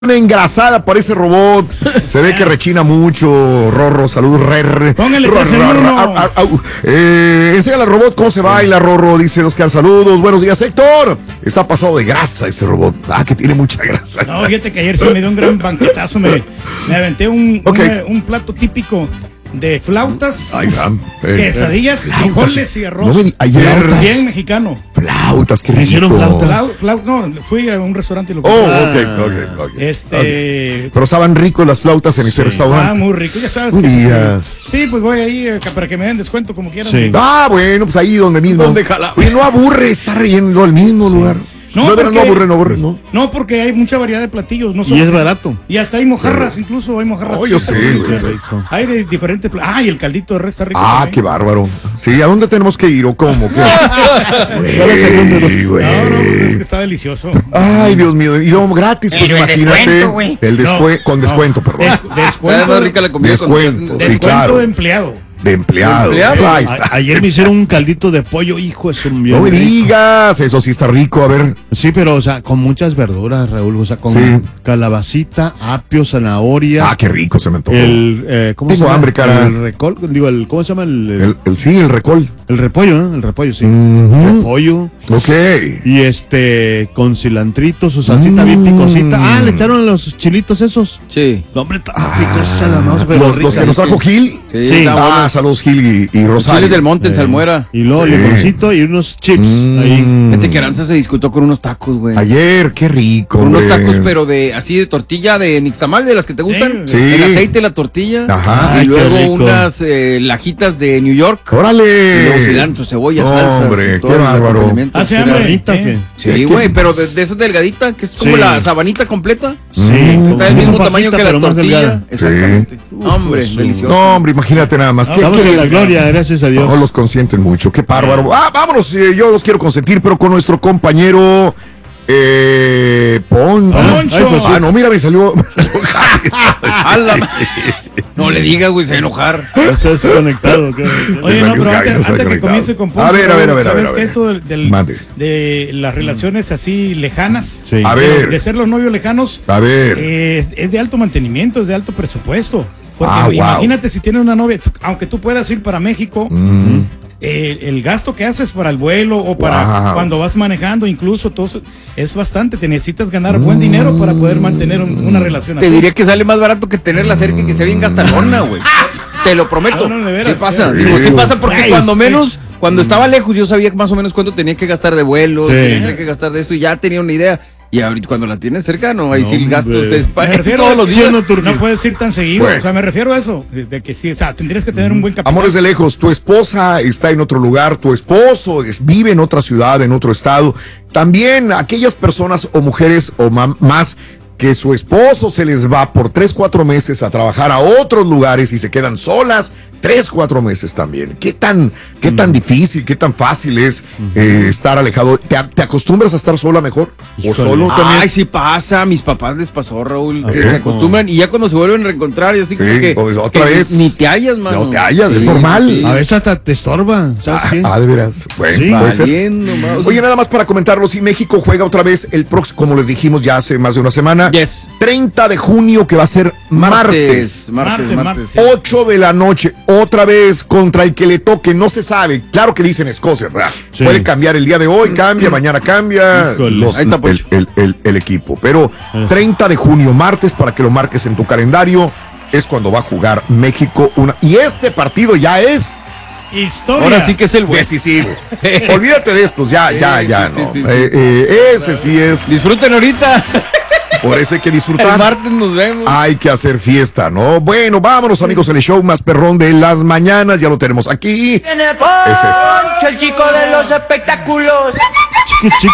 Una engrasada por ese robot. Se ve que rechina mucho. Rorro, salud, Póngale enséñale al robot cómo se baila, Rorro. Dice Oscar, saludos. Buenos días, Héctor. Está pasado de grasa ese robot. Que tiene mucha grasa. No, fíjate que ayer se me dio un gran banquetazo. Me aventé un plato típico de flautas, quesadillas, frijoles y arroz. Ayer. Bien mexicano. Flautas, qué rico. ¿Hicieron flautas? No, fui a un restaurante y lo compré. Pero estaban ricos las flautas en ese restaurante. Muy rico, ya sabes. Sí, pues voy ahí para que me den descuento como quieran. Sí. Bueno, pues ahí donde mismo. Oye, no aburre estar yendo al mismo lugar. No aburre. No, porque hay mucha variedad de platillos. No y es barato. Y hasta hay mojarras, incluso hay mojarras. Yo sé. Hay de diferentes y el caldito de res está rico. Qué bárbaro. Sí, ¿a dónde tenemos que ir o cómo? No, pues es que está delicioso. Ay, Dios mío. Y luego gratis, pues imagínate. El descuento, con descuento, perdón. Descuento. Rica la comida. Descuento, sí, claro. De empleado. De empleado. Ahí está. Ayer me hicieron un caldito de pollo, hijo, es un bien. No me digas, eso sí está rico, a ver. Sí, pero, o sea, con muchas verduras, Raúl, o sea, con calabacita, apio, zanahoria. Qué rico se me antojó. ¿cómo Tengo se llama? hambre, cara. El recol, ¿cómo se llama? El recol. El repollo, el repollo, sí. Repollo. Ok. Y con cilantrito, su salsita bien picosita. Le echaron los chilitos esos. Sí. No, hombre, los que nos trajo Gil. Sí. Saludos Gil y Rosario. Chiles del Monte en Salmuera. Y luego limoncito y unos chips ahí. Fíjate que Aranza se discutió con unos tacos, güey. Ayer, qué rico. Con unos tacos, pero así de tortilla de nixtamal, de las que te gustan. Sí. En aceite la tortilla. Ajá. Y luego unas lajitas de New York. órale. Y luego cilantro, cebolla, salsa. Hombre, qué bárbaro. Sí, güey, pero de esa delgadita, que es como la sabanita completa. Sí. Está del mismo tamaño que la tortilla. Delgada. Exactamente. Hombre, delicioso. No, hombre, imagínate nada más. Vamos a la gloria, gracias a Dios. No los consienten mucho, qué bárbaro. Vámonos, yo los quiero consentir, pero con nuestro compañero Poncho. No, mira, me salió No le digas, güey, se va a enojar. Estás conectado. Oye, no, pero antes que comience con Poncho. A ver. ¿Sabes que eso de las relaciones así lejanas? Sí. De ser los novios lejanos. Es de alto mantenimiento, es de alto presupuesto. Porque imagínate si tienes una novia, aunque tú puedas ir para México, el gasto que haces para el vuelo o para cuando vas manejando, incluso todo es bastante. Te necesitas ganar buen dinero para poder mantener una relación así. Te diría que sale más barato que tenerla cerca y que sea bien gastalona, güey. Te lo prometo. No, de veras. Sí pasa. Sí pasa porque cuando estaba lejos yo sabía más o menos cuánto tenía que gastar de vuelos, tenía que gastar de eso y ya tenía una idea. Y ahorita cuando la tienes cerca, ahí sí el gasto es todos los días. No puedes ir tan seguido. O sea, me refiero a eso. De que sí, o sea, tendrías que tener un buen capital. Amores de lejos, tu esposa está en otro lugar, tu esposo vive en otra ciudad, en otro estado. También aquellas personas o mujeres o más que su esposo se les va por 3-4 meses a trabajar a otros lugares y se quedan solas 3-4 meses también. ¿Qué tan difícil, qué tan fácil es estar alejado? ¿Te acostumbras a estar sola mejor? ¿O solo también? Sí pasa, a mis papás les pasó, Raúl, que se acostumbran y ya cuando se vuelven a reencontrar y así como que otra vez ni te hallas, mano. No te hallas, es normal. Sí. A veces hasta te estorba, ¿sabes qué? De veras. Bueno, puede ser. Oye, nada más para comentarlo, si México juega otra vez el próximo, como les dijimos ya hace más de una semana, 30 de junio, que va a ser martes. 8 de la noche. Otra vez contra el que le toque, no se sabe. Claro que dicen Escocia, ¿verdad? Sí. Puede cambiar el día de hoy, mañana cambia el equipo. Pero 30 de junio, martes, para que lo marques en tu calendario, es cuando va a jugar México. Y este partido ya es historia. Ahora sí que es el decisivo. Olvídate de estos, ya. Ese sí es. Disfruten ahorita. Por eso hay que disfrutar. El martes nos vemos. Hay que hacer fiesta, ¿no? Bueno, vámonos, amigos, el show más perrón de las mañanas. Ya lo tenemos aquí. Tiene Poncho, el chico de los espectáculos.